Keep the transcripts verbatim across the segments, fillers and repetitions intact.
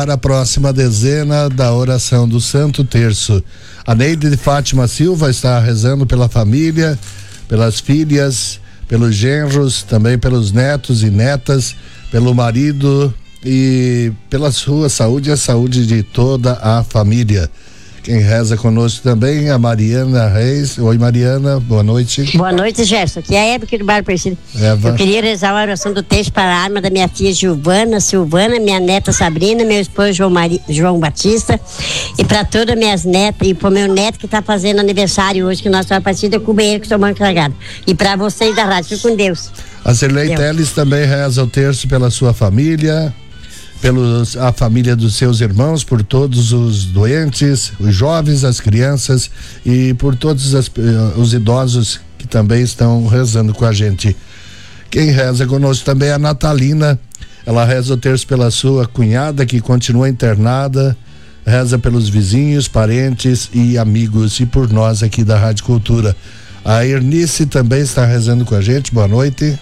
Para a próxima dezena da oração do Santo Terço. A Neide de Fátima Silva está rezando pela família, pelas filhas, pelos genros, também pelos netos e netas, pelo marido e pela sua saúde e a saúde de toda a família. Quem reza conosco também é a Mariana Reis. Oi, Mariana, boa noite. Boa noite, Gerson. Aqui é a Eva aqui do bairro Percílio. Eva. Eu queria rezar a oração do texto para a alma da minha filha Giovana, Silvana, minha neta Sabrina, meu esposo João, Mari, João Batista, e para todas minhas netas, e para o meu neto que está fazendo aniversário hoje, que nós estamos partida com o banheiro que estou encarregado. E para vocês da rádio, fico com Deus. A Cirlei Teles também reza o terço pela sua família, pelos a família dos seus irmãos, por todos os doentes, os jovens, as crianças e por todos as, os idosos que também estão rezando com a gente. Quem reza conosco também é a Natalina. Ela reza o terço pela sua cunhada que continua internada, reza pelos vizinhos, parentes e amigos e por nós aqui da Rádio Cultura. A Ernice também está rezando com a gente. Boa noite.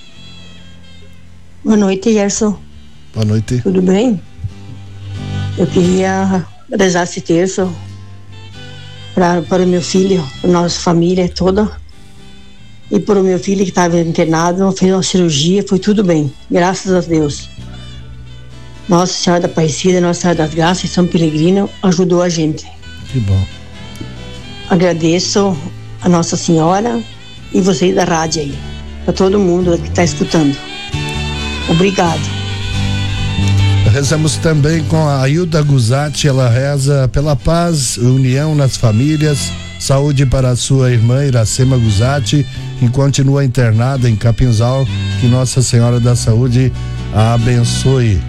Boa noite, Gerson. Boa noite. Tudo bem? Eu queria rezar esse terço pra, para o meu filho, para a nossa família toda. E para o meu filho que estava internado, fez uma cirurgia, foi tudo bem, graças a Deus. Nossa Senhora da Aparecida, Nossa Senhora das Graças e São Pelegrino ajudou a gente. Que bom. Agradeço a Nossa Senhora e vocês da rádio aí, para todo mundo que está escutando. Obrigado. Rezamos também com a Ailda Guzatti. Ela reza pela paz, união nas famílias, saúde para a sua irmã Iracema Guzatti, que continua internada em Capinzal. Que Nossa Senhora da Saúde a abençoe.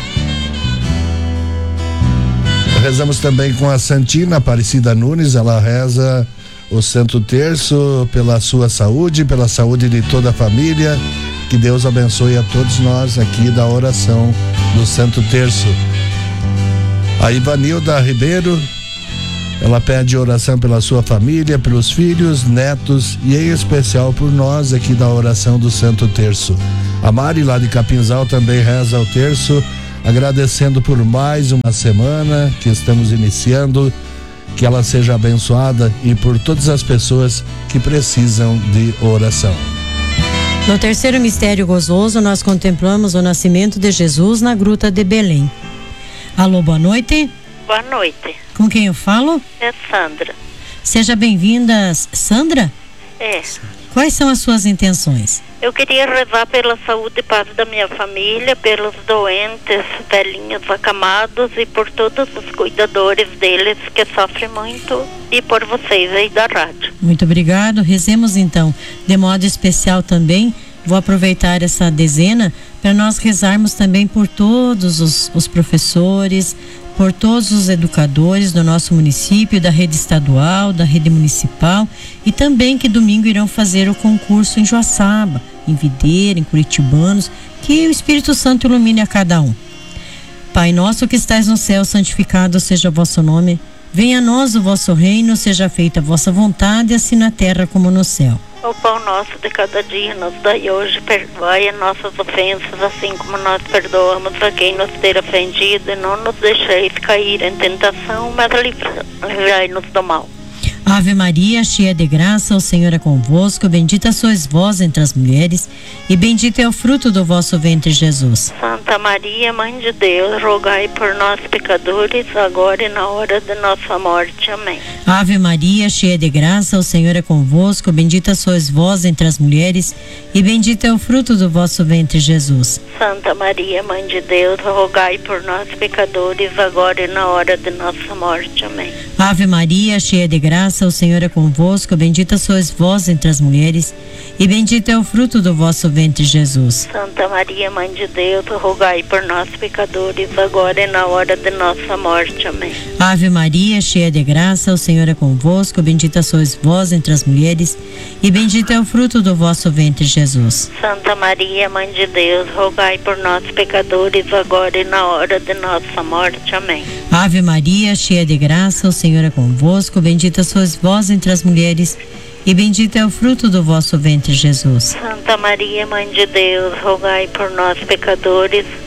Rezamos também com a Santina Aparecida Nunes. Ela reza o Santo Terço pela sua saúde, pela saúde de toda a família. Que Deus abençoe a todos nós aqui da oração do Santo Terço. A Ivanilda Ribeiro, ela pede oração pela sua família, pelos filhos, netos e em especial por nós aqui da oração do Santo Terço. A Mari lá de Capinzal também reza o terço, agradecendo por mais uma semana que estamos iniciando, que ela seja abençoada e por todas as pessoas que precisam de oração. No terceiro mistério gozoso, nós contemplamos o nascimento de Jesus na gruta de Belém. Alô, boa noite. Boa noite. Com quem eu falo? É Sandra. Seja bem-vinda, Sandra. É. Quais são as suas intenções? Eu queria rezar pela saúde e paz da minha família, pelos doentes, velhinhos acamados e por todos os cuidadores deles que sofrem muito e por vocês aí da rádio. Muito obrigado. Rezemos então. De modo especial também, vou aproveitar essa dezena para nós rezarmos também por todos os, os professores, por todos os educadores do nosso município, da rede estadual, da rede municipal e também que domingo irão fazer o concurso em Joaçaba, em Videira, em Curitibanos, que o Espírito Santo ilumine a cada um. Pai nosso que estais no céu, santificado seja o vosso nome, venha a nós o vosso reino, seja feita a vossa vontade, assim na terra como no céu. O pão nosso de cada dia nos dai hoje, perdoai as nossas ofensas, assim como nós perdoamos a quem nos ter ofendido, e não nos deixeis cair em tentação, mas livrai-nos do mal. Ave Maria, cheia de graça, o Senhor é convosco, bendita sois vós entre as mulheres, e bendito é o fruto do vosso ventre, Jesus. Santa Maria, Mãe de Deus, rogai por nós pecadores, agora e na hora de nossa morte. Amém. Ave Maria, cheia de graça, o Senhor é convosco, bendita sois vós entre as mulheres, e bendito é o fruto do vosso ventre, Jesus. Santa Maria, Mãe de Deus, rogai por nós pecadores, agora e na hora de nossa morte. Amém. Ave Maria, cheia de graça, o Senhor é convosco, bendita sois vós entre as mulheres, e bendito é o fruto do vosso ventre, Jesus. Santa Maria, Mãe de Deus, rogai por nós pecadores, agora e na hora de nossa morte. Amém. Ave Maria, cheia de graça, o Senhor é convosco, bendita sois vós entre as mulheres, e bendito é o fruto do vosso ventre, Jesus. Santa Maria, Mãe de Deus, rogai por nós pecadores, agora e na hora de nossa morte. Amém. Ave Maria, cheia de graça, o Senhor é convosco, bendita sois vós entre as mulheres, e bendito é o fruto do vosso ventre, Jesus. Santa Maria, Mãe de Deus, rogai por nós pecadores,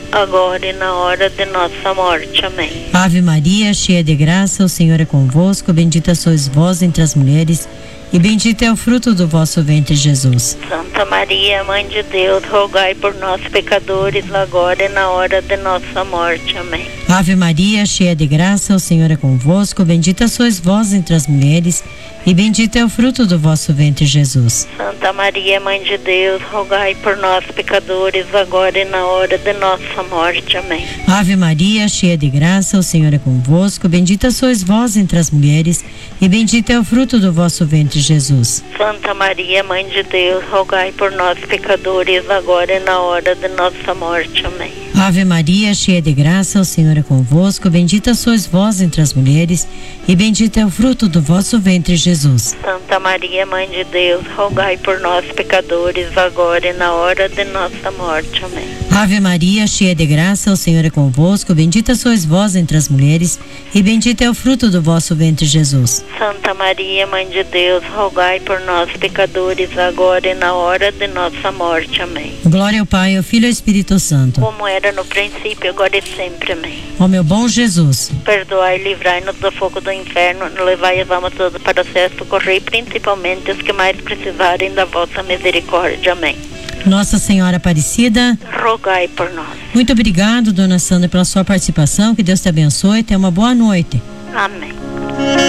agora e na hora de nossa morte. Amém. Ave Maria, cheia de graça, o Senhor é convosco, bendita sois vós entre as mulheres, e bendito é o fruto do vosso ventre, Jesus. Santa Maria, Mãe de Deus, rogai por nós, pecadores, agora e na hora de nossa morte. Amém. Ave Maria, cheia de graça, o Senhor é convosco, bendita sois vós entre as mulheres, e bendito é o fruto do vosso ventre, Jesus. Santa Maria, Mãe de Deus, rogai por nós, pecadores, agora e na hora de nossa morte. Amém. Ave Maria, cheia de graça, o Senhor é convosco, bendita sois vós entre as mulheres, e bendito é o fruto do vosso ventre, Jesus. Santa Maria, Mãe de Deus, rogai por nós, pecadores, agora e na hora de nossa morte. Amém. Ave Maria, cheia de graça, o Senhor é convosco, bendita sois vós entre as mulheres, e bendito é o fruto do vosso ventre, Jesus. Santa Maria, Mãe de Deus, rogai por nós, pecadores, agora e na hora de nossa morte. Amém. Ave Maria, cheia de graça, o Senhor é convosco, bendita sois vós entre as mulheres, e bendito é o fruto do vosso ventre, Jesus. Santa Maria, Mãe de Deus, rogai por nós, pecadores, agora e na hora de nossa morte. Amém. Glória ao Pai, ao Filho e ao Espírito Santo. Como era no princípio, agora e sempre. Amém. Ó meu bom Jesus, perdoai e livrai-nos do fogo do inferno, levai as almas todas para o céu, socorrei principalmente os que mais precisarem da vossa misericórdia. Amém. Nossa Senhora Aparecida, rogai por nós. Muito obrigado, dona Sandra, pela sua participação, que Deus te abençoe, tenha uma boa noite. Amém.